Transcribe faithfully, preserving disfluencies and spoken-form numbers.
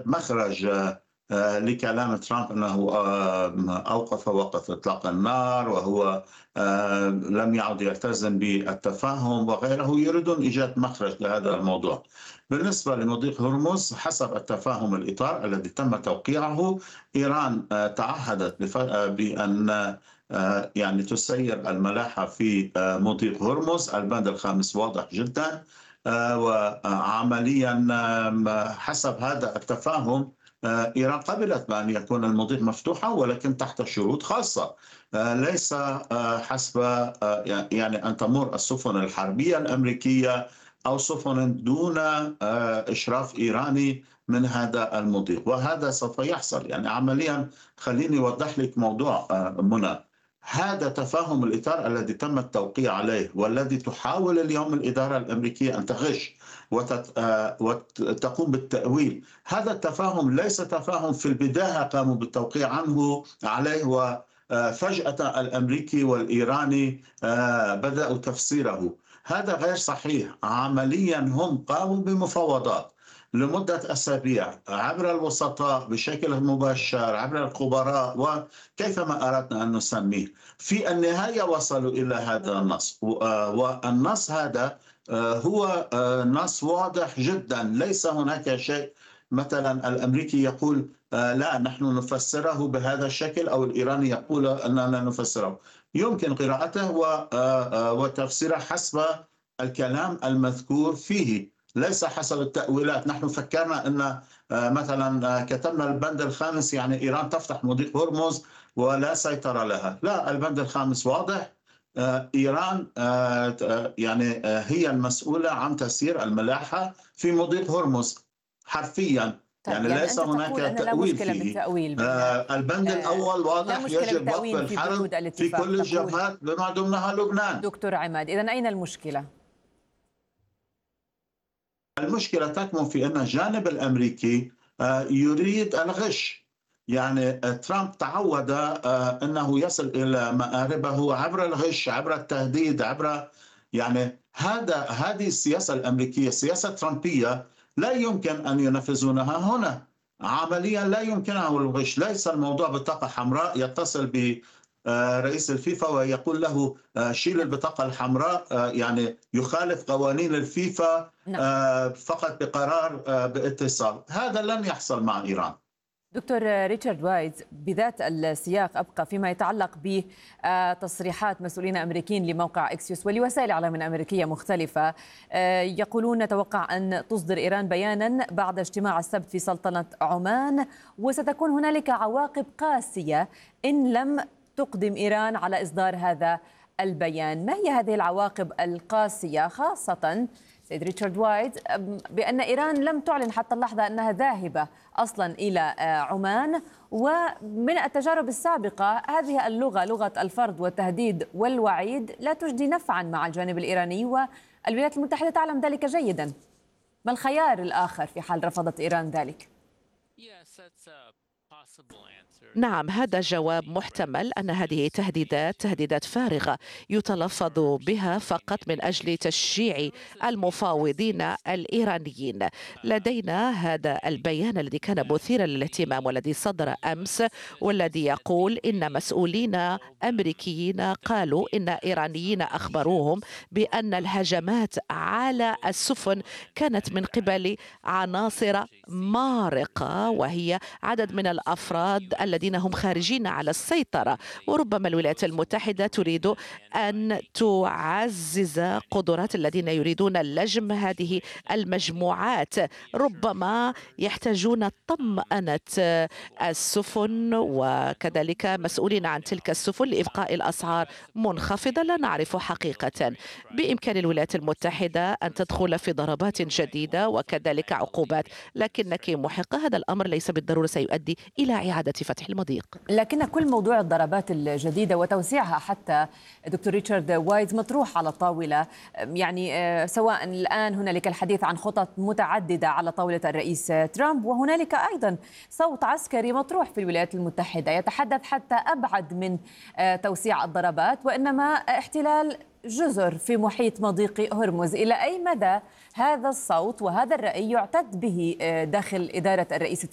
إيجاد مخرج آه، آه، لكلام ترامب أنه آه، أوقف وقف إطلاق النار، وهو آه، لم يعد يلتزم بالتفاهم وغيره. يريدون إيجاد مخرج لهذا الموضوع. بالنسبة لمضيق هرمز، حسب التفاهم الإطار الذي تم توقيعه، إيران آه، تعهدت بف- آه، بأن آه، يعني تسير الملاحة في آه، مضيق هرمز. البند الخامس واضح جدا. آه، وعمليا آم، حسب هذا التفاهم آه، إيران قبلت بأن يكون المضيق مفتوحا، ولكن تحت شروط خاصة. آه، ليس آه، حسب آه، يعني أن تمر السفن الحربية الأمريكية أو سفن دون آه، إشراف إيراني من هذا المضيق، وهذا سوف يحصل. يعني عمليا خليني أوضح لك موضوع آه، منى. هذا تفاهم الإطار الذي تم التوقيع عليه، والذي تحاول اليوم الإدارة الأمريكية أن تغش وتت... آه، وتقوم بالتأويل. هذا التفاهم ليس تفاهم في البداية قاموا بالتوقيع عنه عليه، وفجأة الأمريكي والإيراني آه، بدأوا تفسيره. هذا غير صحيح. عمليا هم قاموا بمفاوضات لمدة أسابيع عبر الوسطاء بشكل مباشر، عبر الخبراء وكيفما أردنا أن نسميه. في النهاية وصلوا إلى هذا النص، والنص هذا هو نص واضح جدا. ليس هناك شيء مثلا الأمريكي يقول لا نحن نفسره بهذا الشكل، أو الإيراني يقول أننا نفسره. يمكن قراءته وتفسيره حسب الكلام المذكور فيه، ليس حسب التأويلات. نحن فكرنا أن مثلا كتبنا البند الخامس يعني إيران تفتح مضيق هرمز ولا سيطرة لها. لا، البند الخامس واضح. إيران يعني هي المسؤولة عن تسيير الملاحة في مضيق هرمز حرفيا. طيب يعني يعني ليس أنت هناك تقول أن لا تأويل مشكلة فيه. بالتأويل بال البند آه الأول لا واضح، مشكلة يجب وقف بالتأويل في الحرب بنود في الاتفاق كل تقول الجبهات بما ضمنها لبنان. دكتور عماد. إذن أين المشكلة؟ المشكلة تكمن في أن الجانب الأمريكي آه، يريد الغش. يعني آه، ترامب تعود آه، أنه يصل إلى مآربه عبر الغش، عبر التهديد، عبر يعني هذا هذه السياسة الأمريكية، السياسة الترامبية لا يمكن أن ينفذونها هنا. عمليا لا يمكنه الغش. ليس الموضوع بطاقة حمراء يتصل ب رئيس الفيفا ويقول له شيل نعم. البطاقة الحمراء، يعني يخالف قوانين الفيفا نعم. فقط بقرار باتصال. هذا لن يحصل مع إيران. دكتور ريتشارد وايز، بذات السياق أبقى فيما يتعلق بتصريحات مسؤولين أمريكيين لموقع إكسيوس ولوسائل إعلام أمريكية مختلفة، يقولون نتوقع أن تصدر إيران بيانا بعد اجتماع السبت في سلطنة عمان، وستكون هنالك عواقب قاسية إن لم تقدم إيران على إصدار هذا البيان. ما هي هذه العواقب القاسية، خاصة سيد ريتشارد وايد بأن إيران لم تعلن حتى اللحظة أنها ذاهبة أصلا إلى عمان، ومن التجارب السابقة هذه اللغة، لغة الفرض والتهديد والوعيد، لا تجدي نفعا مع الجانب الإيراني، والولايات المتحدة تعلم ذلك جيدا. ما الخيار الآخر في حال رفضت إيران ذلك؟ نعم، هذا جواب محتمل. أن هذه تهديدات تهديدات فارغة يتلفظ بها فقط من أجل تشجيع المفاوضين الإيرانيين. لدينا هذا البيان الذي كان مثيرا للاهتمام والذي صدر أمس، والذي يقول إن مسؤولين أمريكيين قالوا إن إيرانيين أخبروهم بأن الهجمات على السفن كانت من قبل عناصر مارقة، وهي عدد من الأفراد الذين هم خارجين على السيطرة. وربما الولايات المتحدة تريد أن تعزز قدرات الذين يريدون لجم هذه المجموعات. ربما يحتاجون طمأنة السفن وكذلك مسؤولين عن تلك السفن لإبقاء الأسعار منخفضة. لا نعرف حقيقة. بإمكان الولايات المتحدة أن تدخل في ضربات جديدة وكذلك عقوبات، لكنك محقة هذا الأمر ليس بالضرورة سيؤدي إلى إعادة فتح المضيق. لكن كل موضوع الضربات الجديدة وتوسيعها حتى دكتور ريتشارد وايز مطروح على الطاولة. يعني سواء الآن هنالك الحديث عن خطط متعددة على طاولة الرئيس ترامب، وهنالك أيضا صوت عسكري مطروح في الولايات المتحدة يتحدث حتى أبعد من توسيع الضربات، وإنما احتلال جزر في محيط مضيق هرمز. إلى أي مدى هذا الصوت وهذا الرأي يعتد به داخل إدارة الرئيس